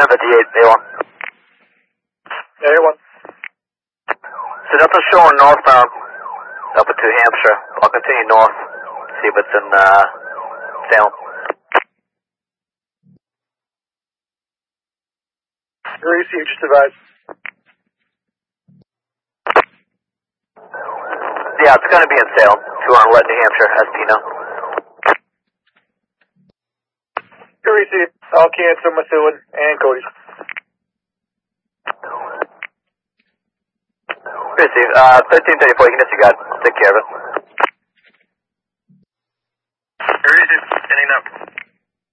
958, A1. Yeah, A1. So Delta showing northbound up into Hampshire. I'll continue north, see if it's in Salem. Receive, just advise. Yeah, it's going to be in Salem. 200 New Hampshire, SP now. Receive. I'll cancel Methuen and Cody's. Receive. 1334, you can disregard. Take care of it. Receive. Ending up.